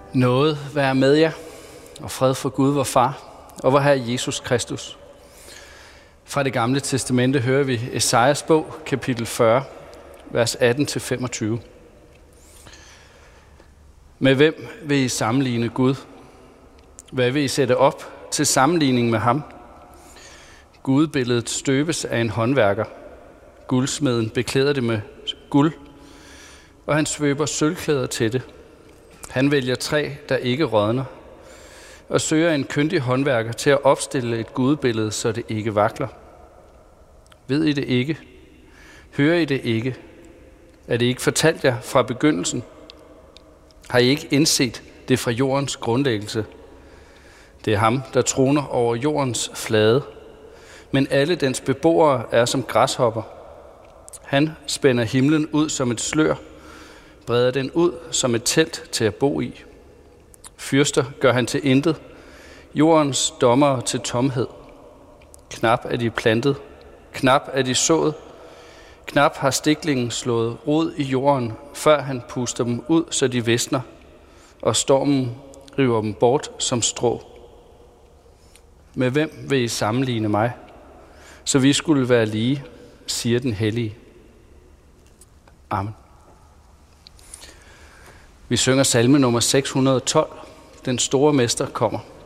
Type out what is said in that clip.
Nåde være med jer, og fred for Gud, vor Far, og vor Herre Jesus Kristus. Fra det gamle testamente hører vi Esajas bog, kapitel 40, vers 18-25. Med hvem vil I sammenligne Gud? Hvad vil I sætte op til sammenligning med ham? Gudbilledet støbes af en håndværker. Guldsmeden beklæder det med guld, og han svøber sølvklæder til det. Han vælger træ, der ikke rådner, og søger en kyndig håndværker til at opstille et gudbillede, så det ikke vakler. Ved I det ikke? Hører I det ikke? Er det ikke fortalt jer fra begyndelsen? Har I ikke indset det fra jordens grundlæggelse? Det er ham, der troner over jordens flade, men alle dens beboere er som græshopper. Han spænder himlen ud som et slør, breder den ud som et telt til at bo i. Fyrster gør han til intet, jordens dommere til tomhed. Knap er de plantet, knap er de sået, knap har stiklingen slået rod i jorden, før han puster dem ud, så de visner, og stormen river dem bort som strå. Med hvem vil I sammenligne mig, så vi skulle være lige, siger den hellige. Amen. Vi synger salme nummer 612. Den store mester kommer.